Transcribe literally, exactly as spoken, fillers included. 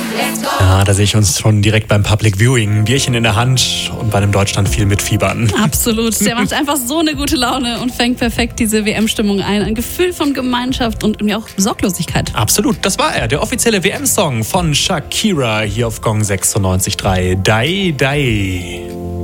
Ja, da sehe ich uns schon direkt beim Public Viewing. Ein Bierchen in der Hand und bei einem Deutschland viel mitfiebern. Absolut. Der macht einfach so eine gute Laune und fängt perfekt diese W M-Stimmung ein. Ein Gefühl von Gemeinschaft und irgendwie auch Sorglosigkeit. Absolut, das war er. Der offizielle W M-Song von Shakira hier auf Gong sechsundneunzig Komma drei. Dai, dai.